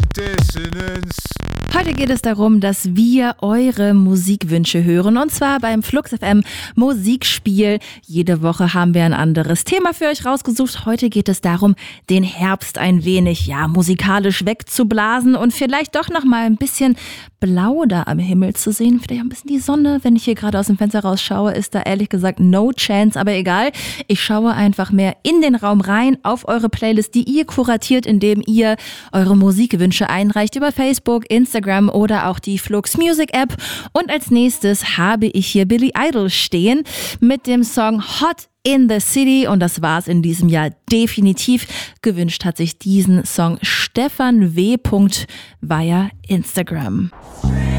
Dissonance. Heute geht es darum, dass wir eure Musikwünsche hören, und zwar beim Flux FM Musikspiel. Jede Woche haben wir ein anderes Thema für euch rausgesucht. Heute geht es darum, den Herbst ein wenig, musikalisch wegzublasen und vielleicht doch noch mal ein bisschen blau da am Himmel zu sehen. Vielleicht auch ein bisschen die Sonne. Wenn ich hier gerade aus dem Fenster rausschaue, ist da ehrlich gesagt no chance, aber egal. Ich schaue einfach mehr in den Raum rein, auf eure Playlist, die ihr kuratiert, indem ihr eure Musikwünsche einreicht über Facebook, Instagram oder auch die Flux Music App. Und als nächstes habe ich hier Billy Idol stehen mit dem Song Hot in the City, und das war's in diesem Jahr definitiv. Gewünscht hat sich diesen Song Stefan W. via Instagram.